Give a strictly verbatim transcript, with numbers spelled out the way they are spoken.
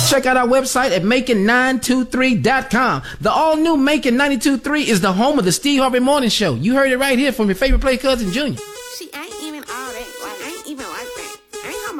Check out our website at Macon nine two three dot com. The all-new Macon ninety-two point three is the home of the Steve Harvey Morning Show. You heard it right here from your favorite play cousin, Junior. She ain't.